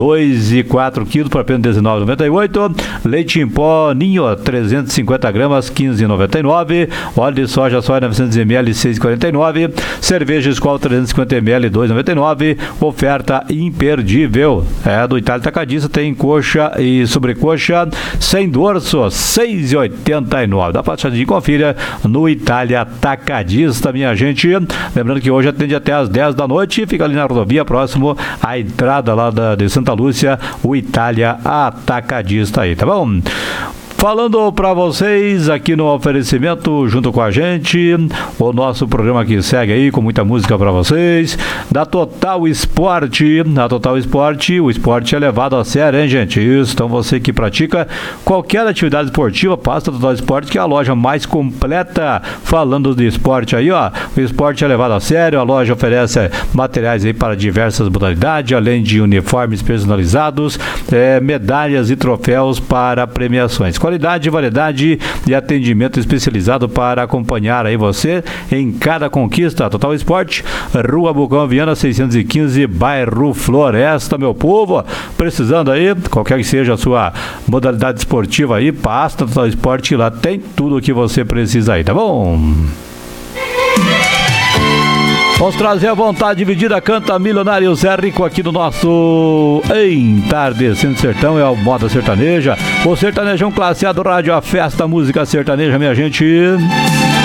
2,4 kg por apenas R$19,98. Leite em pó Ninho, 350 gramas, R$15,99. Óleo de soja 900 ml, R$6,49. Cerveja Skol 350 ml, R$2,99. Oferta imperdível. Do Itália Atacadista, tem coxa e sobrecoxa sem dorso, R$6,89. Dá pra de confira no Itália Atacadista, minha gente. Lembrando que hoje atende até às 10 da noite. Fica ali na rodovia, próximo à entrada lá de Santa Lúcia, o Itália Atacadista aí, tá bom? Falando para vocês aqui no oferecimento, junto com a gente, o nosso programa que segue aí com muita música para vocês, da Total Esporte. Na Total Esporte, o esporte é levado a sério, hein, gente? Isso, então você que pratica qualquer atividade esportiva, passa a Total Esporte, que é a loja mais completa falando de esporte aí, ó. O esporte é levado a sério, a loja oferece materiais aí para diversas modalidades, além de uniformes personalizados, medalhas e troféus para premiações. Qualidade, variedade e atendimento especializado para acompanhar aí você em cada conquista. Total Esporte, Rua Bucão Viana 615, bairro Floresta, meu povo. Precisando aí, qualquer que seja a sua modalidade esportiva aí, passa Total Esporte, lá tem tudo o que você precisa aí, tá bom? Vamos trazer a vontade dividida, canta Milionário Zé Rico aqui no nosso Entardecendo Sertão, é o Moda Sertaneja, o sertanejão classe A do rádio, a festa, música sertaneja, minha gente.